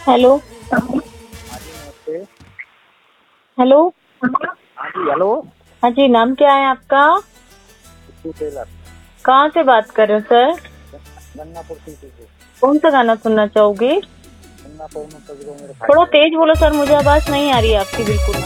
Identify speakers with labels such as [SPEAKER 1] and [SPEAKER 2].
[SPEAKER 1] Hello.
[SPEAKER 2] हाँ जी, नमस्ते।
[SPEAKER 1] Hello.
[SPEAKER 2] हाँ जी, हेलो।
[SPEAKER 1] हाँ जी, नाम क्या है आपका?
[SPEAKER 2] बिट्टू टेलर।
[SPEAKER 1] कहाँ से बात कर रहे हो सर?
[SPEAKER 2] गन्नापुर सिटी से।
[SPEAKER 1] कौन सा गाना सुनना चाहोगे?
[SPEAKER 2] गन्नापुर में तो जो मेरे
[SPEAKER 1] थोड़ा
[SPEAKER 2] भाई है।
[SPEAKER 1] तेज बोलो सर, मुझे आवाज नहीं आ रही है आपकी बिल्कुल।